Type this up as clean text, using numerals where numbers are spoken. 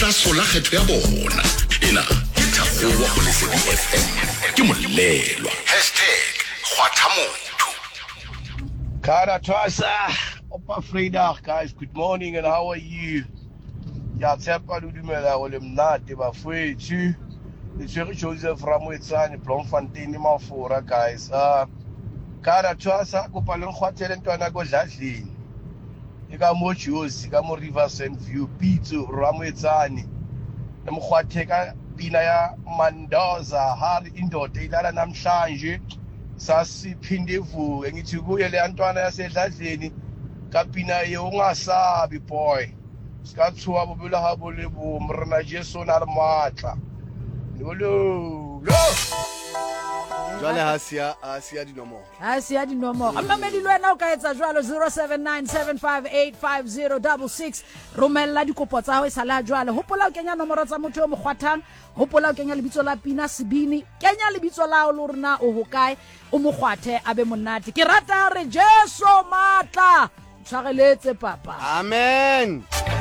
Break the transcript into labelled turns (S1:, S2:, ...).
S1: tla sola kgetho ya bona. Ena ke Thabo go Lesedi FM. Ke molelwa #kgwathamotho.
S2: Kara Twasa, Opa Fredag, guys. Good morning and how are you? Ya tshepa le dumela go le mnate ba fwethu. Le tsere Joseph Ramwetsane Bloemfontein Mafura, guys. Kara Twasa go pa le ngwathele ntwana go Dladleni. E ka mo Josi ka mo Riverside View Pitso Ramwetsane. Le mkhwathe ka pina ya Mandoza hari indoda ilala namhlanje. Sasiphinde ivuke ngithi kuye le yantwana yasedladleni kapina ye ungasabi boy sikathuwa bobula habo le bo mrena Jesu na re matla lo
S3: jwale hasia dinomoro
S4: amamedi le wena o ka etsa jwalo 0797585066 romella dikopo tsa hao sala jwalo hopola o kenya nomoro tsa motho o mogwathang hopola o kenya lebitso la Pina Sebini kenya lebitso la o lorna o hokae o mogwathe abe monate ke rata re Jesu matla tshwareletse papa
S3: amen.